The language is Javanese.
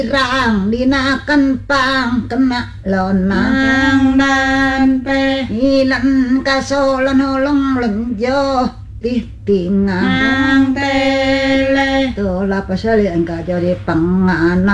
Rang dinaken pang kena lonang nan pe ilan kasolan holong lenjo tingang ang tele tola pasali ang kajari pangana